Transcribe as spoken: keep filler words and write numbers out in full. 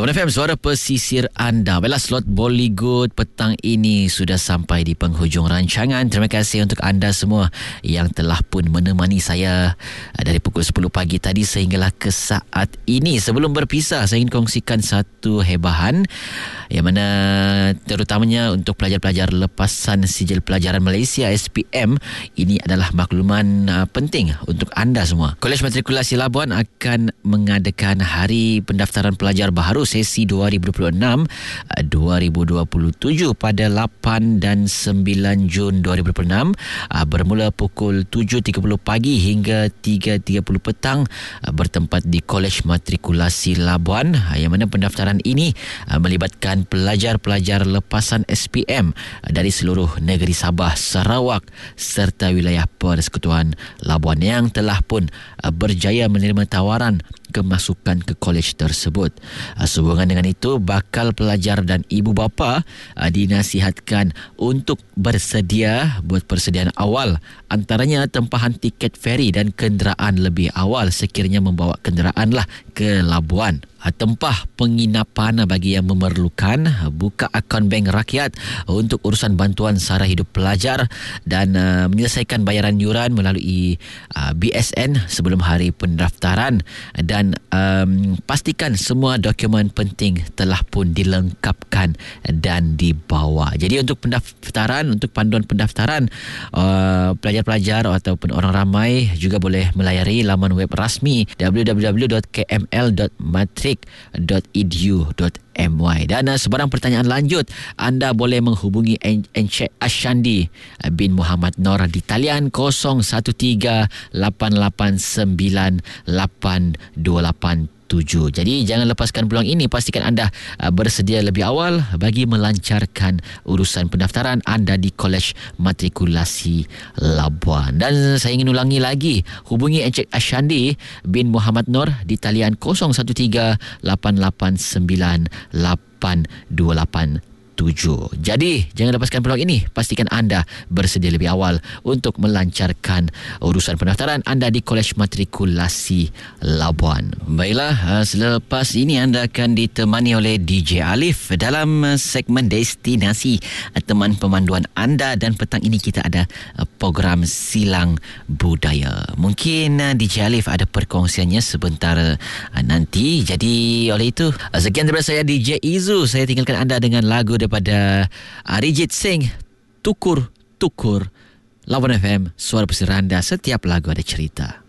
Lawan F M, suara pesisir anda. Baiklah, slot Bollywood petang ini sudah sampai di penghujung rancangan. Terima kasih untuk anda semua yang telah pun menemani saya dari pukul sepuluh pagi tadi sehinggalah ke saat ini. Sebelum berpisah, saya ingin kongsikan satu hebahan yang mana terutamanya untuk pelajar-pelajar lepasan sijil pelajaran Malaysia S P M. Ini adalah makluman uh, penting untuk anda semua. Kolej Matrikulasi Labuan akan mengadakan hari pendaftaran pelajar baharu sesi dua ribu dua puluh enam dua ribu dua puluh tujuh pada lapan dan sembilan Jun dua ribu dua puluh enam bermula pukul tujuh tiga puluh pagi hingga tiga tiga puluh petang bertempat di Kolej Matrikulasi Labuan, yang mana pendaftaran ini melibatkan pelajar-pelajar lepasan S P M dari seluruh negeri Sabah, Sarawak serta wilayah Persekutuan Labuan yang telah pun berjaya menerima tawaran kemasukan ke kolej tersebut. Sehubungan dengan itu, bakal pelajar dan ibu bapa dinasihatkan untuk bersedia buat persediaan awal, antaranya tempahan tiket feri dan kenderaan lebih awal sekiranya membawa kenderaanlah ke Labuan. Tempah penginapan bagi yang memerlukan, buka akaun bank rakyat untuk urusan bantuan sara hidup pelajar dan uh, menyelesaikan bayaran yuran melalui uh, B S N sebelum hari pendaftaran, dan um, pastikan semua dokumen penting telah pun dilengkapkan dan dibawa. Jadi untuk pendaftaran, untuk panduan pendaftaran, uh, pelajar-pelajar ataupun orang ramai juga boleh melayari laman web rasmi w w w dot k m l dot matrik dot e d u dot m y. Dan uh, sebarang pertanyaan lanjut, anda boleh menghubungi Encik Ashandi bin Muhammad Nor di talian kosong satu tiga lapan lapan sembilan lapan dua lapan tujuh. Jadi jangan lepaskan peluang ini. Pastikan anda uh, bersedia lebih awal bagi melancarkan urusan pendaftaran anda di Kolej Matrikulasi Labuan. Dan saya ingin ulangi lagi, hubungi Encik Ashandi bin Muhammad Nur di talian kosong satu tiga lapan lapan sembilan lapan dua lapan tujuh. Jadi jangan lepaskan peluang ini. Pastikan anda bersedia lebih awal untuk melancarkan urusan pendaftaran anda di Kolej Matrikulasi Labuan. Baiklah, selepas ini anda akan ditemani oleh D J Alif dalam segmen Destinasi Teman Pemanduan anda, dan petang ini kita ada program Silang Budaya. Mungkin D J Alif ada perkongsiannya sebentar nanti. Jadi oleh itu, sekian daripada saya D J Izu. Saya tinggalkan anda dengan lagu daripada Arijit Singh, Tukur Tukur. Lawan F M, suara pesisir anda, setiap lagu ada cerita.